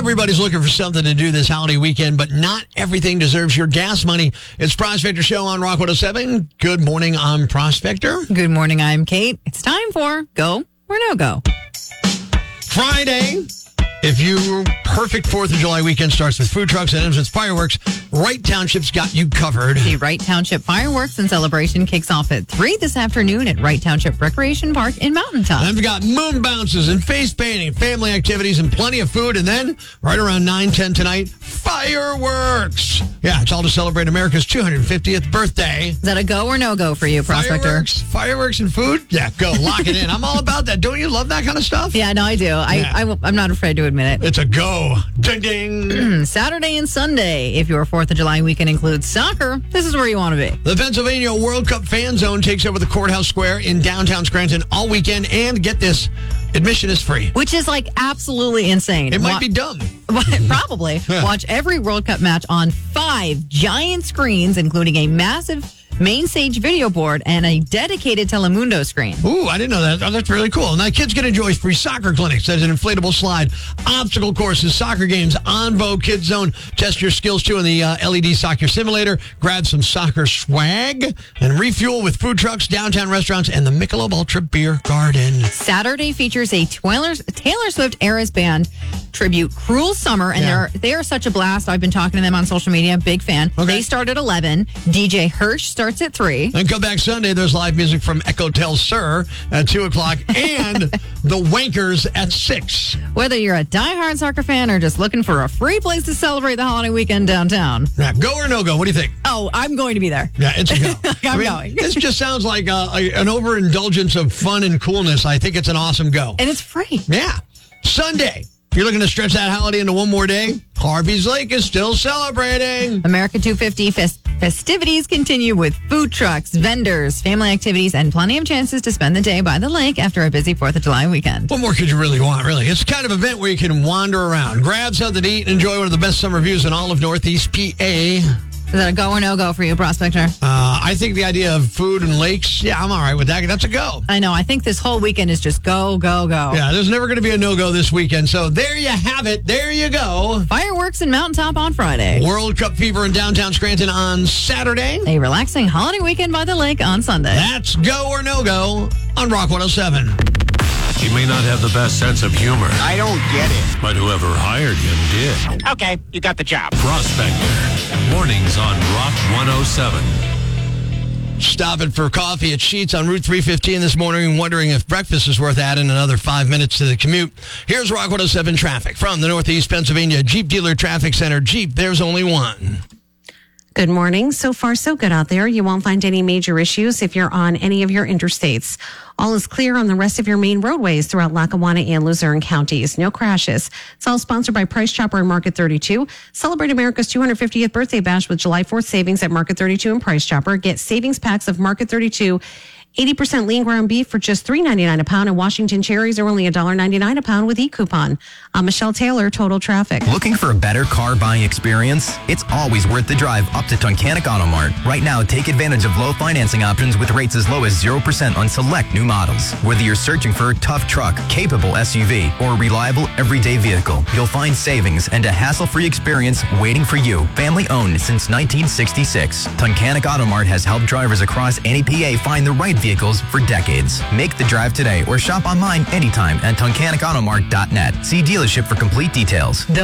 Everybody's looking for something to do this holiday weekend, but not everything deserves your gas money. It's Prospector Show on Rock 107. Good morning, I'm Prospector. Good morning, I'm Kate. It's time for Go or No Go. Friday. If your perfect 4th of July weekend starts with food trucks and ends with fireworks, Wright Township's got you covered. The Wright Township Fireworks and Celebration kicks off at 3 this afternoon at Wright Township Recreation Park in Mountain Top. And we've got moon bounces and face painting, family activities, and plenty of food. And then, right around 9:10 tonight, fireworks. Yeah, it's all to celebrate America's 250th birthday. Is that a go or no go for you, Prospector? Fireworks and food? Yeah, go. Lock it in. I'm all about that. Don't you love that kind of stuff? Yeah, no, I do. I'm not afraid to admit it. It's a go. Ding, ding. Saturday and Sunday. If your 4th of July weekend includes soccer, this is where you want to be. The Pennsylvania World Cup Fan Zone takes over the Courthouse Square in downtown Scranton all weekend. And get this, admission is free. Which is like absolutely insane. It might be dumb. Probably. Watch every World Cup match on 5 giant screens, including a massive main stage video board and a dedicated Telemundo screen. Ooh, I didn't know that. Oh, that's really cool. Now, kids can enjoy free soccer clinics. There's an inflatable slide, obstacle courses, soccer games, OnVo Kids Zone. Test your skills, too, in the LED soccer simulator. Grab some soccer swag and refuel with food trucks, downtown restaurants, and the Michelob Ultra Beer Garden. Saturday features a Taylor Swift Eras Band tribute, Cruel Summer, and they are such a blast. I've been talking to them on social media. Big fan. Okay. They start at 11. DJ Hirsch starts at 3. Then come back Sunday. There's live music from Echo Tel Sir at 2 o'clock and the Wankers at 6. Whether you're a diehard soccer fan or just looking for a free place to celebrate the holiday weekend downtown. Yeah, go or no go? What do you think? Oh, I'm going to be there. Yeah, it's a go. I'm going. This just sounds like an overindulgence of fun and coolness. I think it's an awesome go. And it's free. Yeah. Sunday. If you're looking to stretch that holiday into one more day, Harvey's Lake is still celebrating. America 250 festivities continue with food trucks, vendors, family activities, and plenty of chances to spend the day by the lake after a busy 4th of July weekend. What more could you really want, really? It's the kind of event where you can wander around, grab something to eat, and enjoy one of the best summer views in all of Northeast PA. Is that a go or no go for you, Prospector? I think the idea of food and lakes, yeah, I'm all right with that. That's a go. I know. I think this whole weekend is just go, go, go. Yeah, there's never going to be a no-go this weekend. So there you have it. There you go. Fireworks in Mountain Top on Friday. World Cup fever in downtown Scranton on Saturday. A relaxing holiday weekend by the lake on Sunday. That's go or no-go on Rock 107. He may not have the best sense of humor, I don't get it. but whoever hired him did. Okay, you got the job. Prospector. Mornings on Rock 107. Stopping for coffee at Sheetz on Route 315 this morning, wondering if breakfast is worth adding another 5 minutes to the commute. Here's Rock 107 traffic from the Northeast Pennsylvania Jeep Dealer Traffic Center. Jeep, there's only one. Good morning. So far, so good out there. You won't find any major issues if you're on any of your interstates. All is clear on the rest of your main roadways throughout Lackawanna and Luzerne counties. No crashes. It's all sponsored by Price Chopper and Market 32. Celebrate America's 250th birthday bash with July 4th savings at Market 32 and Price Chopper. Get savings packs of Market 32 80% lean ground beef for just $3.99 a pound, and Washington cherries are only $1.99 a pound with e-coupon. I'm Michelle Taylor, Total Traffic. Looking for a better car buying experience? It's always worth the drive up to Tunkhannock Auto Mart. Right now, take advantage of low financing options with rates as low as 0% on select new models. Whether you're searching for a tough truck, capable SUV, or a reliable everyday vehicle, you'll find savings and a hassle-free experience waiting for you. Family owned since 1966. Tunkhannock Auto Mart has helped drivers across any PA find the right vehicles for decades. Make the drive today or shop online anytime at tunkhannockautomart.net. See dealership for complete details.